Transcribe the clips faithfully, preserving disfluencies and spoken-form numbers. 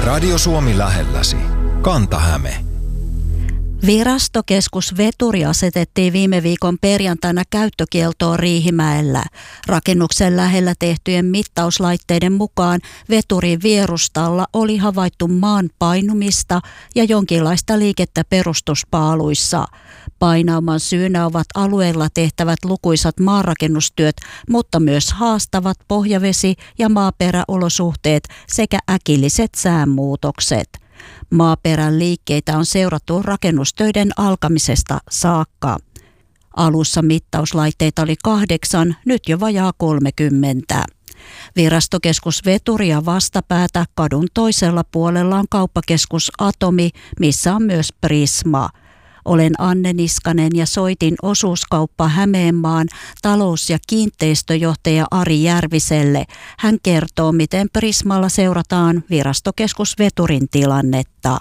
Radio Suomi lähelläsi. Kanta-Häme. Virastokeskus Veturi asetettiin viime viikon perjantaina käyttökieltoon Riihimäellä. Rakennuksen lähellä tehtyjen mittauslaitteiden mukaan veturin vierustalla oli havaittu maan painumista ja jonkinlaista liikettä perustuspaaluissa. Painauman syynä ovat alueella tehtävät lukuisat maanrakennustyöt, mutta myös haastavat pohjavesi- ja maaperäolosuhteet sekä äkilliset säänmuutokset. Maaperän liikkeitä on seurattu rakennustöiden alkamisesta saakka. Alussa mittauslaitteita oli kahdeksan, nyt jo vajaa kolmekymmentä. Virastokeskus Veturi ja vastapäätä kadun toisella puolella on kauppakeskus Atomi, missä on myös Prisma. Olen Anne Niskanen ja soitin osuuskauppa Hämeenmaan talous- ja kiinteistöjohtaja Ari Järviselle. Hän kertoo, miten Prismalla seurataan Virastokeskus Veturin tilannetta.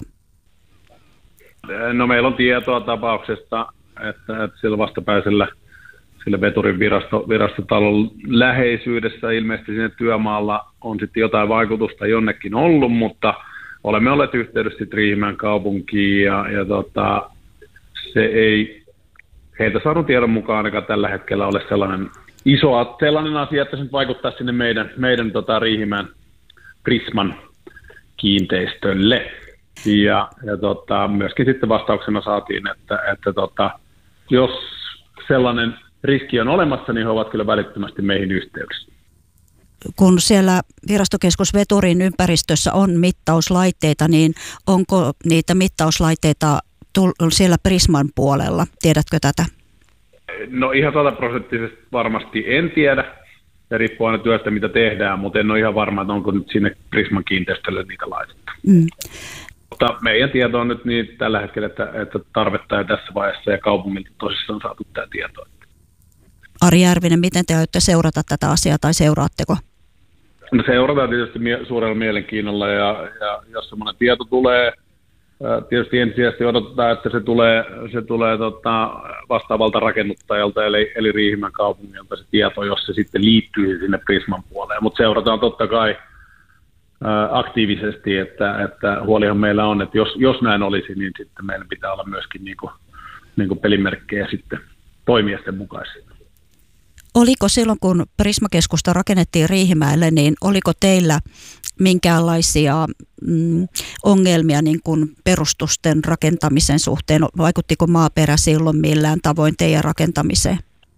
No meillä on tietoa tapauksesta, että, että sillä vastapäisellä sillä Veturin virasto, virastotalon läheisyydessä ilmeisesti siinä työmaalla on sitten jotain vaikutusta jonnekin ollut, mutta olemme olleet yhteydessä Riihimäen kaupunkiin ja, ja tota, se ei heiltä saadun tiedon mukaan ainakaan tällä hetkellä ole sellainen iso sellainen asia, että se nyt vaikuttaa sinne meidän, meidän tota, Riihimäen Prisman kiinteistölle. Ja, ja tota, myöskin sitten vastauksena saatiin, että, että tota, jos sellainen riski on olemassa, niin he ovat kyllä välittömästi meihin yhteydessä. Kun siellä Virastokeskus Veturin ympäristössä on mittauslaitteita, niin onko niitä mittauslaitteita siellä Prisman puolella? Tiedätkö tätä? No ihan sataprosenttisesti varmasti en tiedä. Se riippuu aina työstä, mitä tehdään, mutta en ole ihan varma, että onko nyt sinne Prisman kiinteistölle niitä laitettu. Mm. Mutta meidän tieto on nyt niin tällä hetkellä, että, että tarvetta ei tässä vaiheessa ja kaupungilta tosissaan saatu tämä tieto. Ari Järvinen, miten te aiotte seurata tätä asiaa tai seuraatteko? No seurataan tietysti mie- suurella mielenkiinnolla ja, ja jos semmoinen tieto tulee, tietysti ensisijaisesti odotetaan, että se tulee, se tulee tota, vastaavalta rakennuttajalta eli, eli Riihimäen kaupungilta se tieto, jos se sitten liittyy sinne Prisman puoleen. Mutta seurataan totta kai ää, aktiivisesti, että, että huolihan meillä on, että jos, jos näin olisi, niin sitten meillä pitää olla myöskin niinku, niinku pelimerkkejä sitten toimia sen mukaisesti. Oliko silloin, kun Prisma-keskusta rakennettiin Riihimäelle, niin oliko teillä minkäänlaisia mm, ongelmia niin kuin perustusten rakentamisen suhteen? Vaikuttiko maaperä silloin millään tavoin teidän rakentamiseen?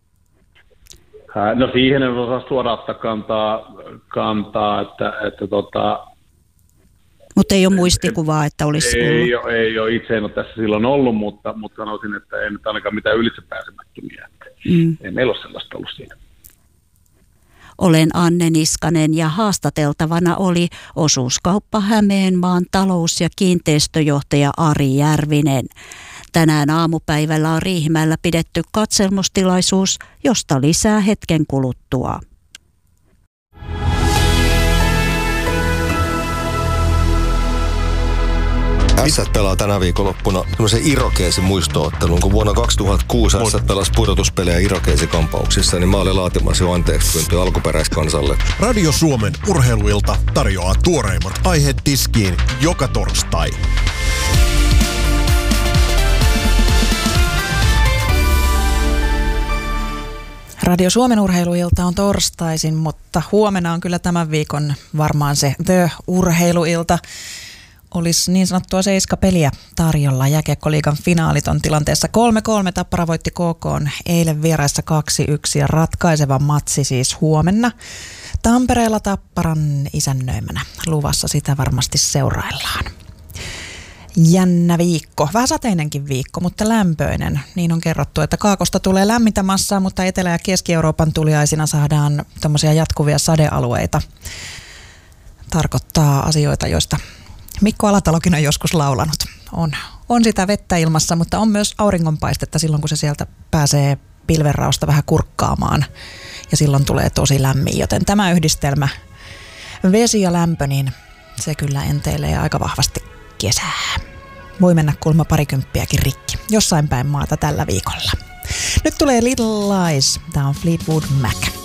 No siihen en osaa suoraan ottaa kantaa, kantaa että, että tota... Mutta ei ole muistikuvaa, että olisi ei, ollut? Ole, ei ole, itse en ole tässä silloin ollut, mutta, mutta sanoisin, että ei nyt ainakaan mitään ylitsepääsemättömiä. Mm. Ei meillä ole sellaista ollut siinä. Olen Anne Niskanen ja haastateltavana oli osuuskauppa Hämeenmaan talous- ja kiinteistöjohtaja Ari Järvinen. Tänään aamupäivällä on Riihimäellä pidetty katselmustilaisuus, josta lisää hetken kuluttua. Ässät pelaa tänä viikonloppuna semmoisen Irokeesin muistoottelun, kun vuonna kaksituhattakuusi Ässät pelasi pudotuspelejä Irokeesikampauksissa, niin mä olin laatimassa jo anteeksi pyyntöä alkuperäiskansalle. Radio Suomen urheiluilta tarjoaa tuoreimmat aiheet tiskiin joka torstai. Radio Suomen urheiluilta on torstaisin, mutta huomenna on kyllä tämän viikon varmaan se The-urheiluilta. Olisi niin sanottua seiskapeliä tarjolla. Jääkiekkoliigan finaalit on tilanteessa kolme kolme. Tappara voitti K K:n eilen vieraissa kaksi yksi ja ratkaiseva matsi siis huomenna. Tampereella Tapparan isännöimänä. Luvassa sitä varmasti seuraillaan. Jännä viikko. Vähän sateinenkin viikko, mutta lämpöinen. Niin on kerrottu, että kaakosta tulee lämmintä massaa, mutta Etelä- ja Keski-Euroopan tuliaisina saadaan tämmöisiä jatkuvia sadealueita. Tarkoittaa asioita, joista Mikko Alatalokin on joskus laulanut. On, on sitä vettä ilmassa, mutta on myös auringonpaistetta silloin, kun se sieltä pääsee pilvenraosta vähän kurkkaamaan. Ja silloin tulee tosi lämmin, joten tämä yhdistelmä, vesi ja lämpö, niin se kyllä enteilee aika vahvasti kesää. Voi mennä kulma parikymppiäkin rikki jossain päin maata tällä viikolla. Nyt tulee Little Lies. Tämä on Fleetwood Mac.